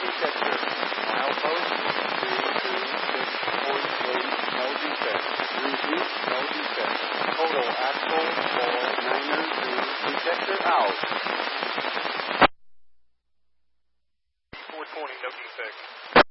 detector. Milepost 326.8, no defect. Repeat, no defect. Total axle for Niner 2, detector out. 420, no defect.